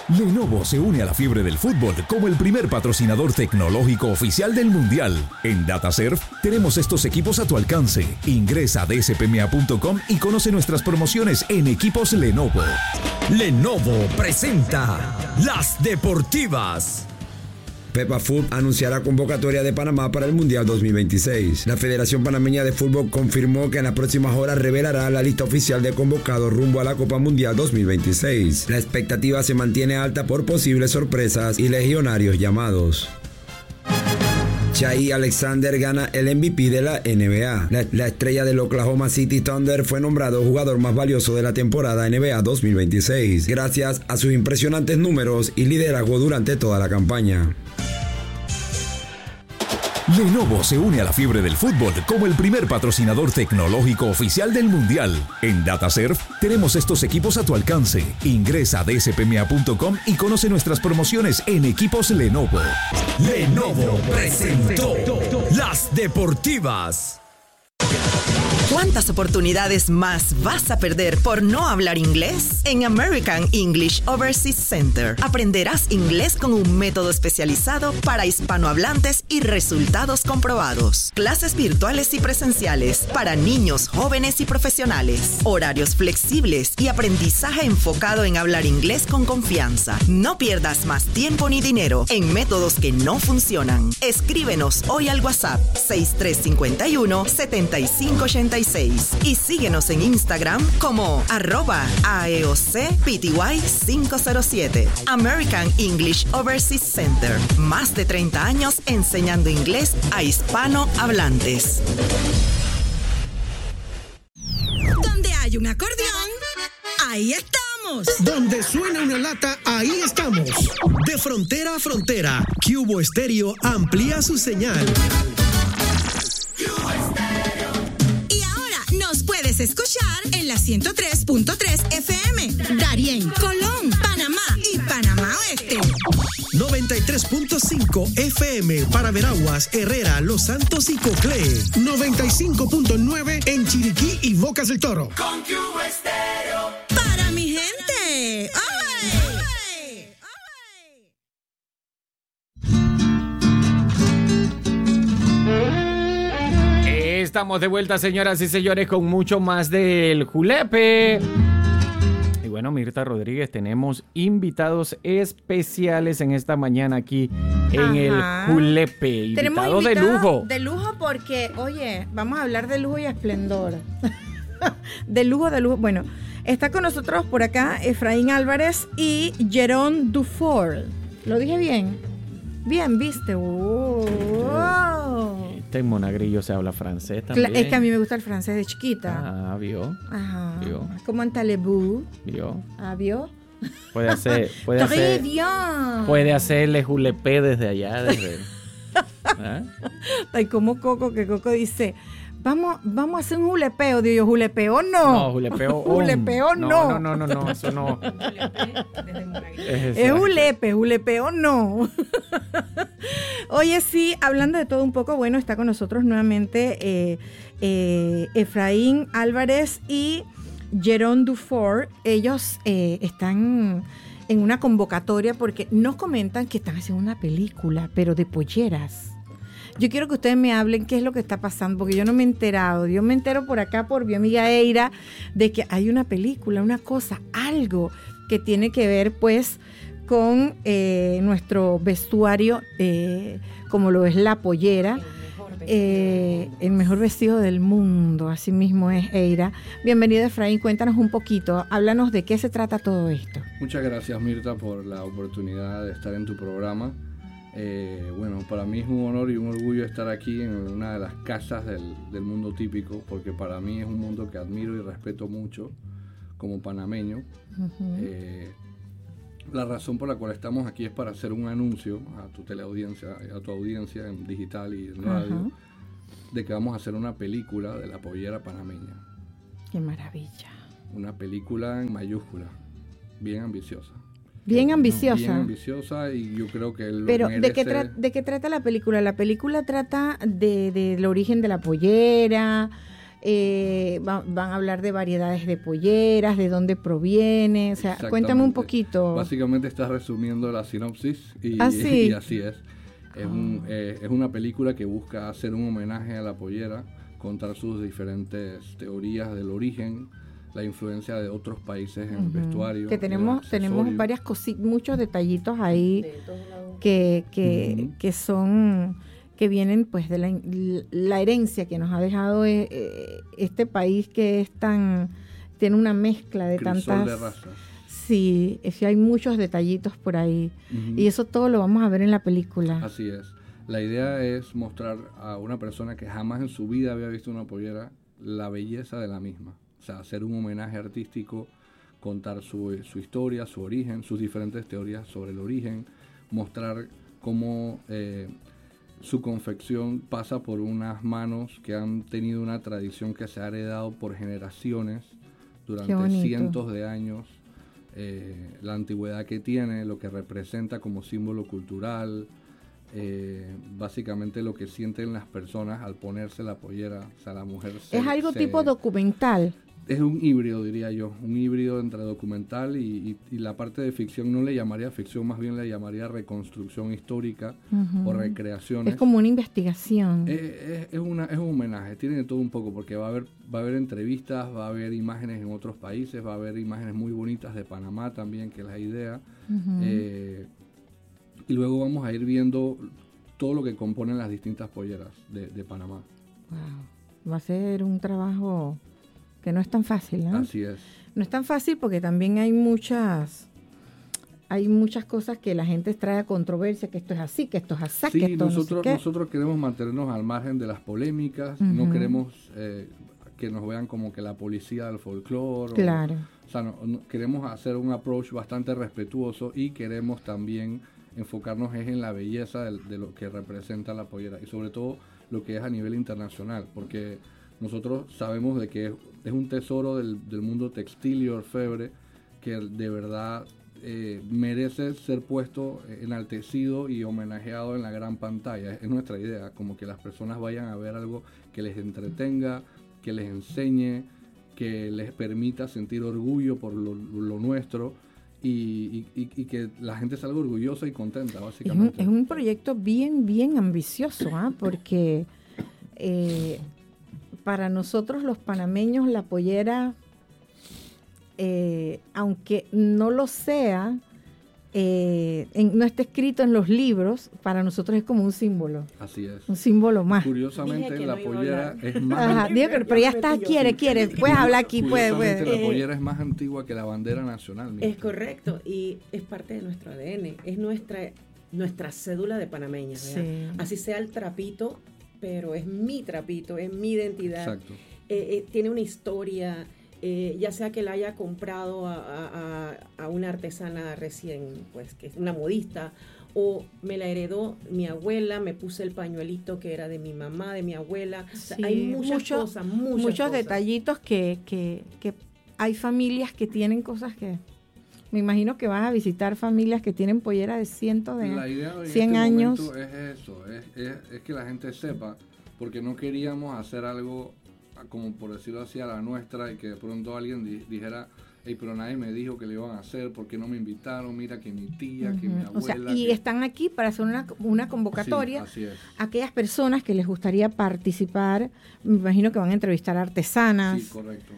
Lenovo se une a la fiebre del fútbol como el primer patrocinador tecnológico oficial del Mundial. En DataServe tenemos estos equipos a tu alcance. Ingresa a dspma.com y conoce nuestras promociones en equipos Lenovo. Lenovo presenta Las Deportivas. Pepa Food anunciará convocatoria de Panamá para el Mundial 2026. La Federación Panameña de Fútbol confirmó que en las próximas horas revelará la lista oficial de convocados rumbo a la Copa Mundial 2026. La expectativa se mantiene alta por posibles sorpresas y legionarios llamados. Shai Alexander gana el MVP de la NBA. La estrella del Oklahoma City Thunder fue nombrado jugador más valioso de la temporada NBA 2026, gracias a sus impresionantes números y liderazgo durante toda la campaña. Lenovo se une a la fiebre del fútbol como el primer patrocinador tecnológico oficial del Mundial. En DataServe tenemos estos equipos a tu alcance. Ingresa a dspma.com y conoce nuestras promociones en equipos Lenovo. Lenovo presentó Las Deportivas. ¿Cuántas oportunidades más vas a perder por no hablar inglés? En American English Overseas Center aprenderás inglés con un método especializado para hispanohablantes y resultados comprobados. Clases virtuales y presenciales para niños, jóvenes y profesionales. Horarios flexibles y aprendizaje enfocado en hablar inglés con confianza. No pierdas más tiempo ni dinero en métodos que no funcionan. Escríbenos hoy al WhatsApp 6351-7586 y síguenos en Instagram como @AEOCPTY507. American English Overseas Center. Más de 30 años enseñando inglés a hispanohablantes. Donde hay un acordeón, ahí estamos. Donde suena una lata, ahí estamos. De frontera a frontera, Cubo Estéreo amplía su señal. Puedes escuchar en la 103.3 FM, Darién, Colón, Panamá y Panamá Oeste. 93.5 FM para Veraguas, Herrera, Los Santos y Coclé. 95.9 en Chiriquí y Bocas del Toro. Con Cubo Estéreo. Para mi gente. Estamos de vuelta, señoras y señores, con mucho más del Julepe. Y bueno, Mirta Rodríguez, tenemos invitados especiales en esta mañana aquí en el Julepe. Invitados de lujo. De lujo porque, oye, vamos a hablar de lujo y esplendor. de lujo. Bueno, está con nosotros por acá Efraín Álvarez y Jerón Dufour. ¿Lo dije bien? Bien, ¿viste? ¡Wow! En Monagrillo se habla francés también. Es que a mí me gusta el francés de chiquita. Vio. Ajá. Vio. Como en Talebú. Vio. ¿Vio? Puede hacerle julepé desde allá. Ay, como Coco dice, vamos a hacer un julepeo. Digo yo, ¿julepeo no? No, julepeo. Julepeo no. No, eso no. Es julepeo no. Oye, sí, hablando de todo un poco, bueno, está con nosotros nuevamente Efraín Álvarez y Jerón Dufour. Ellos están en una convocatoria porque nos comentan que están haciendo una película, pero de polleras. Yo quiero que ustedes me hablen qué es lo que está pasando, porque yo no me he enterado. Yo me entero por acá, por mi amiga Eira, de que hay una película, una cosa, algo que tiene que ver, pues, con nuestro vestuario, como lo es la pollera, el mejor vestido del mundo, así mismo es Eira. Bienvenido, Efraín, cuéntanos un poquito, háblanos de qué se trata todo esto. Muchas gracias, Mirta, por la oportunidad de estar en tu programa. Bueno, para mí es un honor y un orgullo estar aquí en una de las casas del mundo típico, porque para mí es un mundo que admiro y respeto mucho como panameño. La razón por la cual estamos aquí es para hacer un anuncio a tu teleaudiencia, a tu audiencia en digital y en radio, de que vamos a hacer una película de la pollera panameña. ¡Qué maravilla! Una película en mayúscula, bien ambiciosa. Bien ambiciosa. Bien ambiciosa y yo creo que lo Pero, merece. ¿de qué trata la película? La película trata del origen de la pollera, van a hablar de variedades de polleras, de dónde proviene, o sea, cuéntame un poquito. Básicamente estás resumiendo la sinopsis y, sí. y así es. Es una película que busca hacer un homenaje a la pollera, contar sus diferentes teorías del origen, la influencia de otros países en el vestuario. Que tenemos varias cositas, muchos detallitos ahí que son, que vienen pues de la herencia que nos ha dejado este país, que es tiene una mezcla de tantas de razas. Sí, hay muchos detallitos por ahí. Y eso todo lo vamos a ver en la película. Así es. La idea es mostrar a una persona que jamás en su vida había visto una pollera la belleza de la misma. O sea, hacer un homenaje artístico, contar su historia, su origen, sus diferentes teorías sobre el origen, mostrar cómo su confección pasa por unas manos que han tenido una tradición que se ha heredado por generaciones durante cientos de años. La antigüedad que tiene, lo que representa como símbolo cultural, básicamente lo que sienten las personas al ponerse la pollera, o sea, la mujer es algo tipo documental. Es un híbrido, diría yo, un híbrido entre documental y la parte de ficción. No le llamaría ficción, más bien le llamaría reconstrucción histórica o recreaciones. Es como una investigación. Es un homenaje, tiene de todo un poco, porque va a haber entrevistas, va a haber imágenes en otros países, va a haber imágenes muy bonitas de Panamá también, que es la idea. Y luego vamos a ir viendo todo lo que componen las distintas polleras de Panamá. Wow. Va a ser un trabajo que no es tan fácil, ¿no? Así es. No es tan fácil porque también hay muchas cosas que la gente trae a controversia, que esto es así, que esto es así, sí, que esto nosotros queremos mantenernos al margen de las polémicas, no queremos que nos vean como que la policía del folclore. Claro. O sea, queremos hacer un approach bastante respetuoso y queremos también enfocarnos en la belleza de lo que representa la pollera y sobre todo lo que es a nivel internacional, porque nosotros sabemos de que es un tesoro del mundo textil y orfebre que de verdad merece ser puesto, enaltecido y homenajeado en la gran pantalla. Es nuestra idea, como que las personas vayan a ver algo que les entretenga, que les enseñe, que les permita sentir orgullo por lo nuestro y que la gente salga orgullosa y contenta, básicamente. Es un proyecto bien, bien ambicioso, porque para nosotros los panameños la pollera, aunque no lo sea, no está escrito en los libros, para nosotros es como un símbolo. Así es. Un símbolo más. Curiosamente la pollera es más... pero ya está, quiere. Puedes hablar aquí, puede. La pollera es más antigua que la bandera nacional. Es correcto, y es parte de nuestro ADN, es nuestra cédula de panameña. Sí. Así sea el trapito, pero es mi trapito, es mi identidad. Exacto. Tiene una historia, ya sea que la haya comprado a una artesana recién, pues que es una modista, o me la heredó mi abuela, me puse el pañuelito que era de mi mamá, de mi abuela. O sea, hay muchos detallitos que hay familias que tienen cosas que... Me imagino que vas a visitar familias que tienen pollera de cientos de 100 años. Es eso, es que la gente sepa, porque no queríamos hacer algo como por decirlo así a la nuestra y que de pronto alguien dijera, hey, pero nadie me dijo que le iban a hacer, ¿por qué no me invitaron? Mira que mi tía, que mi abuela. O sea, están aquí para hacer una convocatoria. Sí, así es. Aquellas personas que les gustaría participar, me imagino que van a entrevistar a artesanas. Sí, correcto.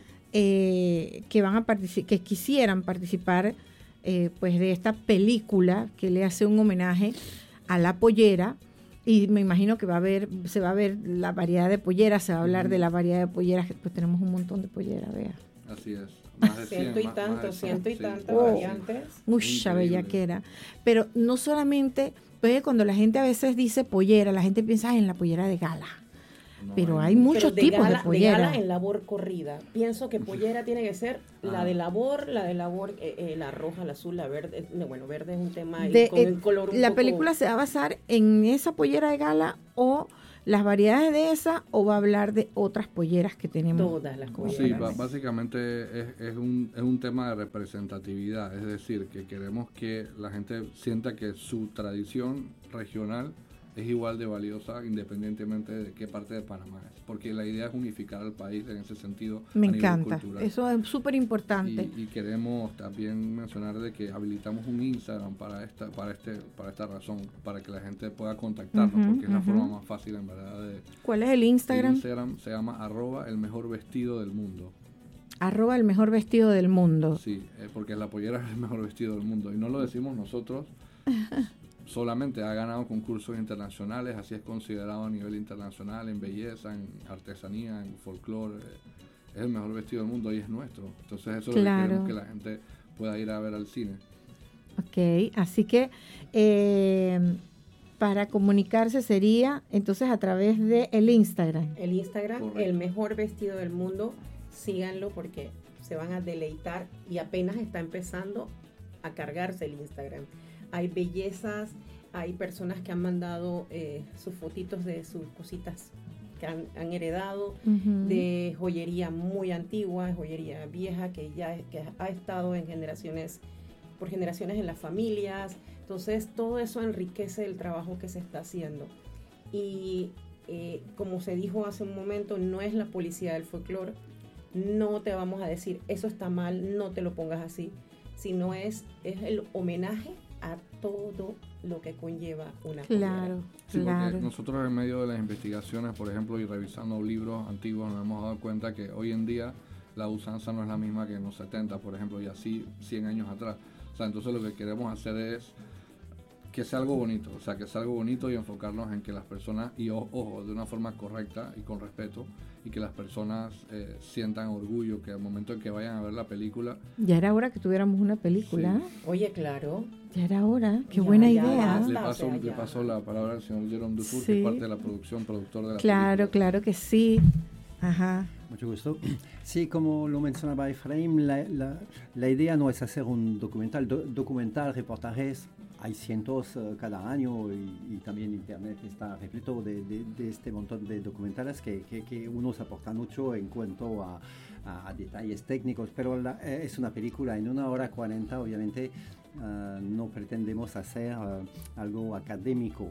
Que quisieran participar pues de esta película que le hace un homenaje a la pollera, y me imagino que se va a ver la variedad de polleras, se va a hablar de la variedad de polleras, pues tenemos un montón de polleras, vea. Así es. Más de 100, ciento y tantas variantes. Mucha bellaquera. Pero no solamente, pues cuando la gente a veces dice pollera, la gente piensa en la pollera de gala. Pero hay muchos tipos de pollera. De gala en labor corrida. Pienso que pollera tiene que ser la de labor, la roja, la azul, la verde. Bueno, verde es un tema con el color un la poco... película se va a basar en esa pollera de gala o las variedades de esa, o va a hablar de otras polleras que tenemos. Todas las polleras. Sí, básicamente es un tema de representatividad. Es decir, que queremos que la gente sienta que su tradición regional es igual de valiosa independientemente de qué parte de Panamá es, porque la idea es unificar al país en ese sentido. Me encanta, eso es súper importante. Y queremos también mencionar de que habilitamos un Instagram para esta razón, para que la gente pueda contactarnos, porque es la forma más fácil en verdad de... ¿Cuál es el Instagram? El Instagram se llama @elmejorvestidodelmundo. @elmejorvestidodelmundo. Sí, porque la pollera es el mejor vestido del mundo, y no lo decimos nosotros. Solamente ha ganado concursos internacionales, así es considerado a nivel internacional en belleza, en artesanía, en folclore. Es el mejor vestido del mundo y es nuestro. Entonces eso es lo que queremos que la gente pueda ir a ver al cine. Ok, así que para comunicarse sería entonces a través de el Instagram. El Instagram, Correcto. El mejor vestido del mundo. Síganlo porque se van a deleitar y apenas está empezando a cargarse el Instagram. Hay bellezas, hay personas que han mandado sus fotitos de sus cositas que han heredado, de joyería muy antigua, joyería vieja que ha estado por generaciones en las familias. Entonces todo eso enriquece el trabajo que se está haciendo. Y como se dijo hace un momento, no es la policía del folclore. No te vamos a decir, eso está mal, no te lo pongas así, sino es el homenaje a todo lo que conlleva una Claro, sí, claro. Porque nosotros en medio de las investigaciones, por ejemplo, y revisando libros antiguos, nos hemos dado cuenta que hoy en día la usanza no es la misma que en los 70, por ejemplo, y así 100 años atrás. O sea, entonces lo que queremos hacer es que sea algo bonito, o sea, que sea algo bonito y enfocarnos en que las personas, y ojo, de una forma correcta y con respeto, y que las personas sientan orgullo, que al momento en que vayan a ver la película... Ya era hora que tuviéramos una película. Sí. Oye, claro. Ya era hora, qué buena idea. Le paso la palabra al señor Jerome Dufour, que es parte de la productor de la película. Claro que sí. Ajá. Mucho gusto. Sí, como lo mencionaba Efraín, la idea no es hacer un documental, reportajes. Hay cientos cada año y también Internet está repleto de este montón de documentales que unos aportan mucho en cuanto a detalles técnicos, pero es una película en 1 hora 40, obviamente no pretendemos hacer algo académico.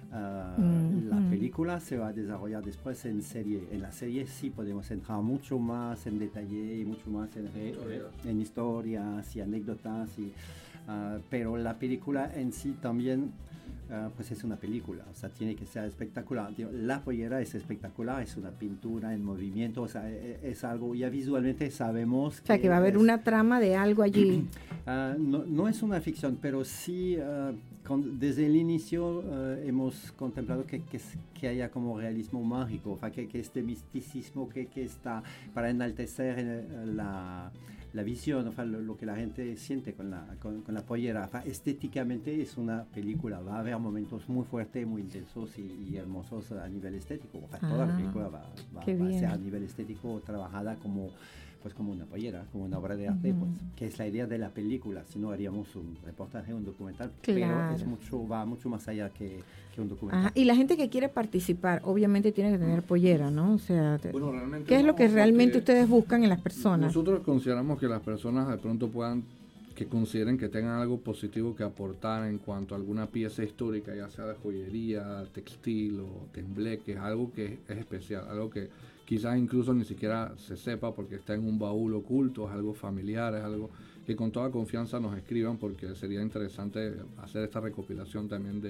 La película se va a desarrollar después en serie. En la serie sí podemos entrar mucho más en detalle y mucho más en historias y anécdotas, pero la película en sí también pues es una película, o sea, tiene que ser espectacular. La pollera es espectacular, es una pintura en movimiento, o sea, es algo, ya visualmente sabemos que... O sea, que va a haber una trama de algo allí. No es una ficción, pero sí, desde el inicio hemos contemplado que haya como realismo mágico, o sea, que este misticismo que está para enaltecer la visión, o sea, lo que la gente siente con la pollera. O sea, estéticamente es una película, va a haber momentos muy fuertes, muy intensos y hermosos a nivel estético. O sea, toda la película va a ser a nivel estético trabajada como una pollera, como una obra de arte, pues, que es la idea de la película. Si no haríamos un reportaje, un documental, pero va mucho más allá que un documental. Ajá. Y la gente que quiere participar, obviamente tiene que tener pollera, ¿no? O sea, bueno, realmente ¿qué es lo que realmente ustedes buscan en las personas? Nosotros consideramos que las personas de pronto que consideren que tengan algo positivo que aportar en cuanto a alguna pieza histórica, ya sea de joyería, textil o tembleque, algo que es especial, algo que quizás incluso ni siquiera se sepa porque está en un baúl oculto, es algo familiar, es algo que con toda confianza nos escriban, porque sería interesante hacer esta recopilación también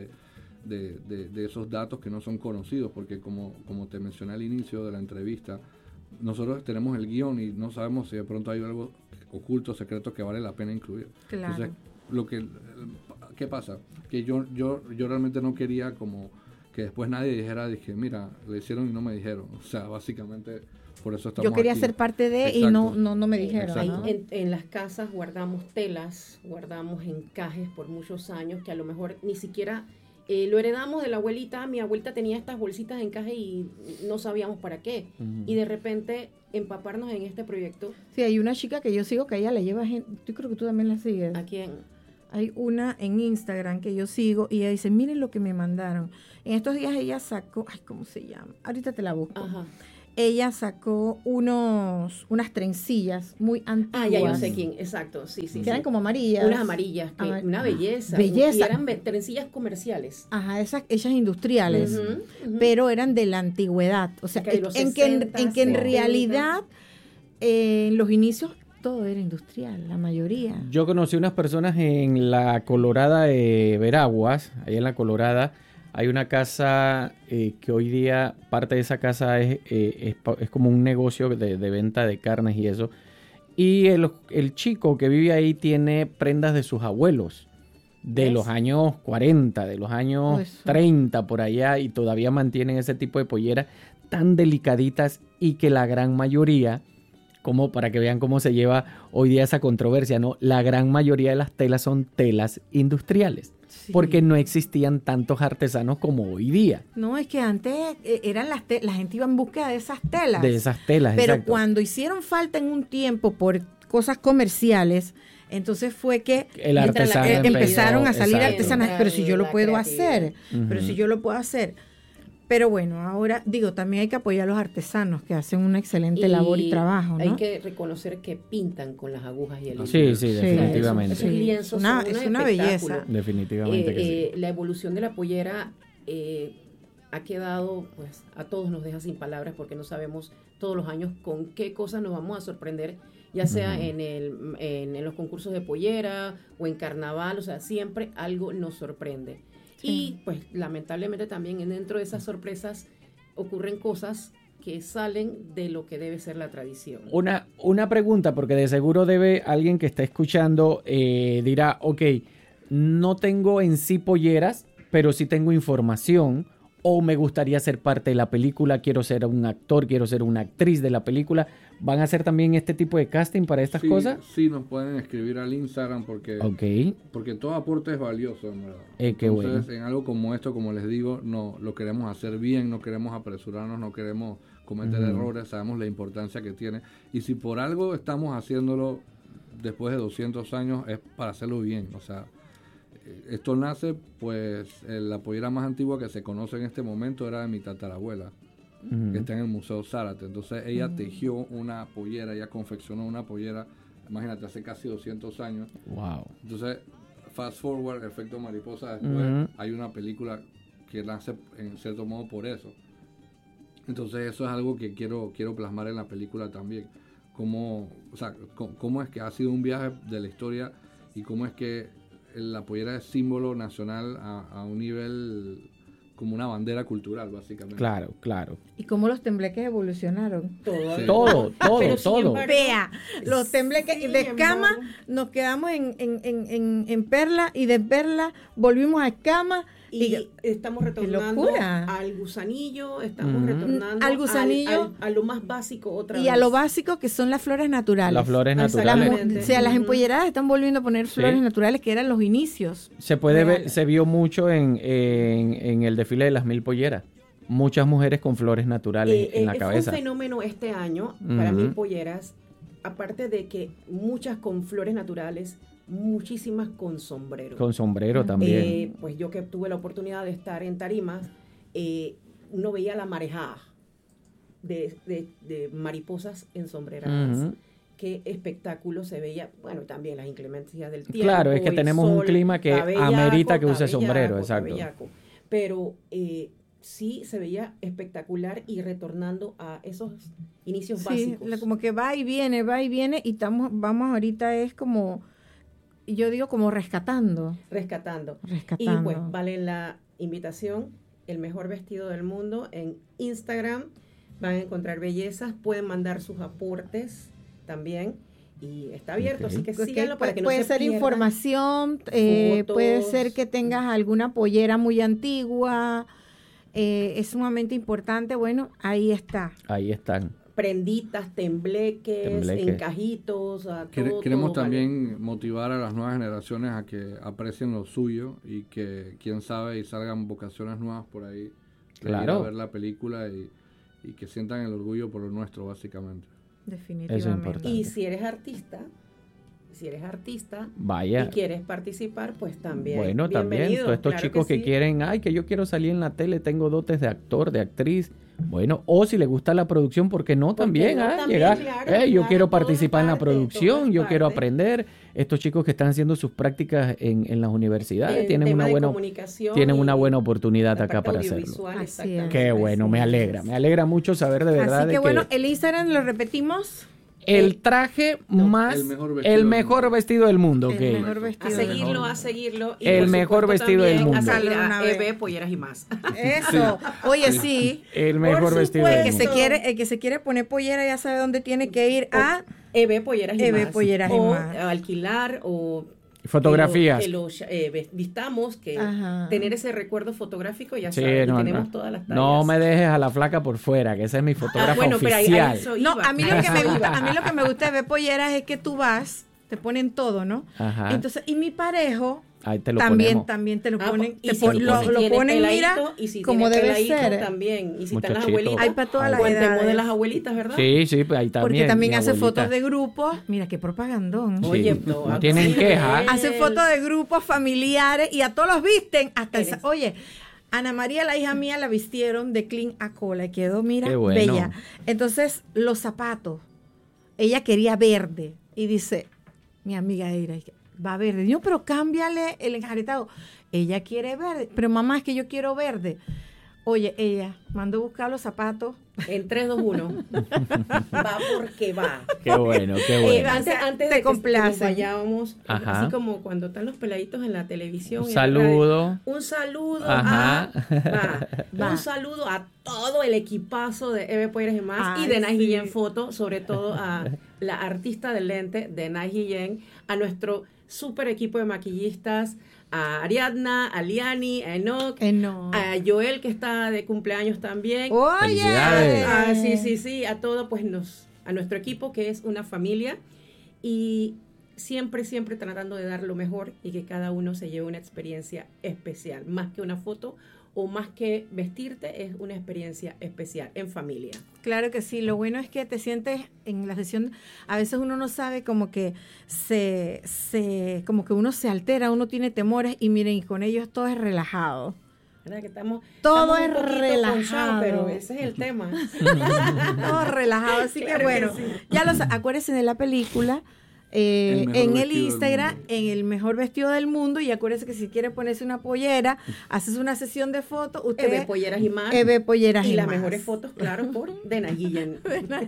de esos datos que no son conocidos, porque como te mencioné al inicio de la entrevista, nosotros tenemos el guión y no sabemos si de pronto hay algo oculto, secreto que vale la pena incluir. Claro. Entonces, ¿qué pasa? Que yo realmente no quería como que después nadie dije, mira, le hicieron y no me dijeron. O sea, básicamente por eso estamos yo quería aquí. Ser parte de y no me dijeron. ¿No? En las casas guardamos telas, guardamos encajes por muchos años que a lo mejor ni siquiera lo heredamos de la abuelita. Mi abuelita tenía estas bolsitas de encaje y no sabíamos para qué. Y de repente empaparnos en este proyecto. Sí, hay una chica que yo sigo que ella le lleva gente. Yo creo que tú también la sigues. ¿A quién? Hay una en Instagram que yo sigo y ella dice, miren lo que me mandaron. En estos días ella sacó, ¿cómo se llama? Ahorita te la busco. Ajá. ella sacó unas trencillas muy antiguas. Ah, ya yo sé quién, exacto, sí. Que eran como amarillas. Unas amarillas, una belleza. Belleza. Y eran trencillas comerciales. Ajá, esas industriales, pero eran de la antigüedad. O sea, en que en realidad, en los inicios, todo era industrial, la mayoría. Yo conocí unas personas en la Colorada de Veraguas, ahí en la Colorada. Hay una casa que hoy día, parte de esa casa es como un negocio de venta de carnes y eso. Y el chico que vive ahí tiene prendas de sus abuelos, de los años 40, de los años 30 por allá, y todavía mantienen ese tipo de polleras tan delicaditas, y que la gran mayoría, como para que vean cómo se lleva hoy día esa controversia, ¿no? La gran mayoría de las telas son telas industriales. Sí. Porque no existían tantos artesanos como hoy día. No, es que antes eran la gente iba en búsqueda de esas telas. De esas telas, pero exacto. Cuando hicieron falta en un tiempo por cosas comerciales, entonces fue que empezaron a salir artesanas. Pero si yo lo puedo hacer, Pero bueno, ahora también hay que apoyar a los artesanos que hacen una excelente labor y trabajo, ¿no? Hay que reconocer que pintan con las agujas y el hilo. Sí, definitivamente. Esos lienzos es una belleza. Definitivamente que sí. La evolución de la pollera ha quedado, pues, a todos nos deja sin palabras, porque no sabemos todos los años con qué cosas nos vamos a sorprender, ya sea en los concursos de pollera o en carnaval, o sea, siempre algo nos sorprende. Sí. Y pues lamentablemente también dentro de esas sorpresas ocurren cosas que salen de lo que debe ser la tradición. Una pregunta, porque de seguro alguien que está escuchando dirá, ok, no tengo en sí polleras, pero sí tengo información, o me gustaría ser parte de la película, quiero ser un actor, quiero ser una actriz de la película. ¿Van a hacer también este tipo de casting para estas cosas? Sí, nos pueden escribir al Instagram porque todo aporte es valioso, en verdad. Entonces, bueno. En algo como esto, como les digo, no lo queremos hacer bien, no queremos apresurarnos, no queremos cometer errores, sabemos la importancia que tiene. Y si por algo estamos haciéndolo después de 200 años, es para hacerlo bien. O sea, esto nace, pues, la pollera más antigua que se conoce en este momento era de mi tatarabuela, que está en el Museo Zárate. Entonces ella tejió una pollera, ella confeccionó una pollera, imagínate, hace casi 200 años. Wow. Entonces, fast forward, efecto mariposa, después hay una película que nace en cierto modo por eso. Entonces eso es algo que quiero plasmar en la película también. Cómo es que ha sido un viaje de la historia y cómo es que la pollera es símbolo nacional a un nivel como una bandera cultural, básicamente. Claro. ¿Y cómo los tembleques evolucionaron? Todo. Vea, los tembleques de escama, nos quedamos en Perla, y de Perla volvimos a escama. Y estamos retornando al gusanillo, estamos retornando al gusanillo, a lo más básico otra vez. Y a lo básico que son las flores naturales. Las flores naturales. O sea, las empolleradas están volviendo a poner flores naturales, que eran los inicios. Se puede ver, se vio mucho en el desfile de las 1000 polleras. Muchas mujeres con flores naturales en la cabeza. Fue un fenómeno este año para 1000 polleras, aparte de que muchas con flores naturales, muchísimas con sombrero. Con sombrero también. Pues yo que tuve la oportunidad de estar en tarimas, uno veía la marejada de mariposas ensombreradas. Qué espectáculo se veía. Bueno, también las inclemencias del tiempo. Claro, es que tenemos un clima que amerita que use sombrero, exacto. Pero sí se veía espectacular y retornando a esos inicios básicos. Sí, como que va y viene, y vamos ahorita es como... Yo digo como rescatando. Y pues vale la invitación, el mejor vestido del mundo en Instagram. Van a encontrar bellezas, pueden mandar sus aportes también. Y está abierto, así que síganlo para que no se pierdan. Puede ser información, puede ser que tengas alguna pollera muy antigua. Es sumamente importante. Bueno, ahí está. Ahí están. Prenditas, tembleques, encajitos, queremos también motivar a las nuevas generaciones a que aprecien lo suyo y que, quién sabe, y salgan vocaciones nuevas por ahí. Claro. A ver la película y que sientan el orgullo por lo nuestro, básicamente. Definitivamente. Y si eres artista, vaya, y quieres participar, pues también. Bueno, también, todos estos chicos que quieren, que yo quiero salir en la tele, tengo dotes de actor, de actriz, Bueno, o si le gusta la producción, ¿por qué no? También, también, llegar, claro, yo quiero todo participar en la parte, producción, yo todo quiero parte. aprender. Estos chicos que están haciendo sus prácticas en las universidades tienen tema una de buena, comunicación tienen y una buena oportunidad la acá parte para hacerlo. audiovisual, Así exactamente. Qué bueno, me alegra mucho saber de verdad Así de que bueno, el Instagram lo repetimos. el traje más el mejor vestido del mundo. El ok. mejor vestido. A seguirlo. Y El por mejor supuesto vestido del también mundo. A seguir Una a vez. EB, Polleras y Más. Eso. Oye, sí. El mejor vestido del El que, mundo. el que se quiere poner pollera ya sabe dónde tiene que ir a EB, Polleras y EB, Más. Polleras y o Más. alquilar o Fotografías. que los vistamos, que Ajá. tener ese recuerdo fotográfico, ya Sí, sabes, y no, tenemos no. todas las tallas. No me dejes a la flaca por fuera, que esa es mi fotógrafa bueno, pero ahí oficial. eso No, iba. a mí lo que me gusta de ver polleras es que tú vas, te ponen todo, ¿no? Ajá. Entonces, y mi parejo Ahí te lo también ponemos. te lo Ah, ponen, y te si pon- tiene lo ponen, mira, peladito, y si como tiene debe peladito ser. también. Y si están las Muchachito. abuelitas, Hay para todas las cuentemos edades. de las abuelitas, ¿verdad? Sí, sí, pues ahí también. Porque también mi hace abuelita. fotos de grupos. Mira qué propagandón. Sí, Oye, no tienen queja. Hace fotos de grupos familiares y a todos los visten. Hasta Eres. oye, Ana María, la hija mía, la vistieron de clean a cola y quedó, mira, Qué bueno. bella. Entonces, los zapatos, ella quería verde y dice, mi amiga Eira, va verde. Yo, pero cámbiale el enjaretado. Ella quiere verde, pero mamá, es que yo quiero verde. Oye, ella mandó a buscar los zapatos. En 3, 2, 1. Va porque va. Qué bueno, qué bueno. Antes te de que complace. nos vayamos, Ajá. así como cuando están los peladitos en la televisión. Un en la radio, saludo. un saludo Ajá. Va. Un saludo a todo el equipazo de Eve Polleras y Más Ay, y de Nay sí. Guillén Foto, sobre todo a la artista del lente de Nay Guillén, a nuestro super equipo de maquillistas, a Ariadna, a Liani, a Enoch, a Joel, que está de cumpleaños también. Oye. Felicidades. Sí, a todo, pues a nuestro equipo, que es una familia, y siempre tratando de dar lo mejor y que cada uno se lleve una experiencia especial, más que una foto o más que vestirte, es una experiencia especial en familia. Claro que sí, lo bueno es que te sientes en la sesión, a veces uno no sabe, como que como que uno se altera, uno tiene temores y miren, y con ellos todo es relajado. ¿Verdad? Que estamos Todo un es poquito relajado. ponchados, pero ese es el tema. Todo relajado, así Claro que bueno, sí. ya acuérdense de la película. En el Instagram, en el mejor vestido del mundo, y acuérdense que si quiere ponerse una pollera, haces una sesión de fotos, usted Eve Polleras y Más. Eve Polleras y y las Más. mejores fotos, claro, por Dena Guillén.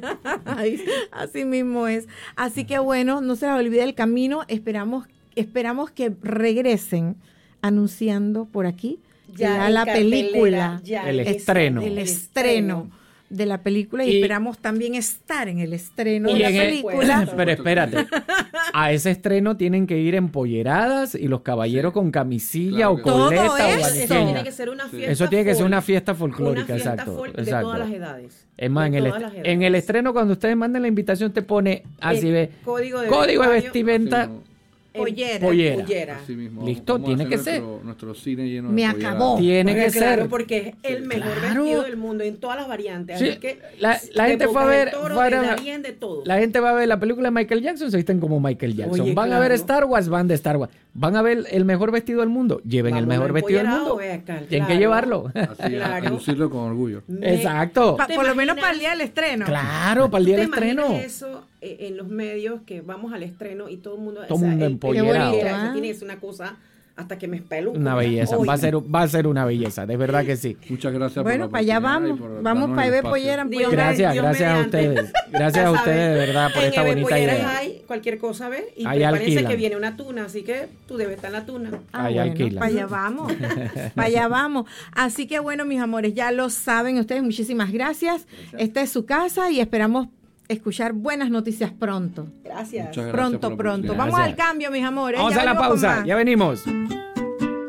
Así mismo es. Así que bueno, no se les olvide el camino. Esperamos que regresen anunciando por aquí Ya en la cartelera, película, ya El es- estreno. el estreno de la película, y Y- esperamos también estar en el estreno de Y la en el- película. Pero espérate, a ese estreno tienen que ir empolleradas y los caballeros con camisilla Claro o que sí. coleta Todo o eso. Eso guaniqueña. tiene que ser una fiesta. Eso tiene que ser folk. una fiesta folclórica, Una fiesta exacto. folk exacto. de todas las edades. Es más, De en todas las edades. el estreno, cuando ustedes manden la invitación, te pone así El ve código de código de vestuario. vestimenta. Sí, no, Pollera. Pollera. así mismo. Listo, Vamos a tiene hacer que ser. nuestro cine lleno de Me pollera. acabó. Tiene que Claro, ser. porque es el mejor Claro. vestido del mundo en todas las variantes. Sí, Así que la gente de fue a Bocas ver- del Toro, fue a de ver- Darien, de todo. La gente va a ver la película de Michael Jackson, se visten como Michael Jackson. Oye, Van a ver claro. Star Wars, van de Star Wars. Van a ver el mejor vestido del mundo, lleven el Vámonos mejor vestido del empollerados, mundo. ve acá, Tienen que claro. llevarlo. Así, Claro. a lucirlo con orgullo. Exacto. ¿Te Por lo menos imaginas? para el día del estreno. Claro, para el día ¿Te del estreno. imaginas eso en los medios, que vamos al estreno y todo el mundo... Todo el mundo empollerado. Qué bonito, Eso ¿ah? tiene que ser una cosa hasta que me espeluco. Una belleza, Oye. va a ser una belleza, de verdad que sí. Muchas gracias Bueno, por la para allá oportunidad y vamos. por Vamos darnos para el Eve espacio. Pollera. Dios Gracias, Dios gracias a mediante. ustedes. Gracias Ya a saben, ustedes, de verdad, por en esta Eve bonita Polleras idea. hay cualquier cosa, ¿ves? Y Ahí prepárense alquilan. que viene una tuna, así que tú debes estar en la tuna. Ahí alquilan. Para allá vamos. Para allá vamos. Así que bueno, mis amores, ya lo saben ustedes. Muchísimas gracias. Esta es su casa y esperamos escuchar buenas noticias pronto. Gracias. Muchas gracias Pronto, por la pronto. oportunidad. Vamos Gracias. al cambio, mis amores. Vamos Ya a la venimos con pausa, más. ya venimos.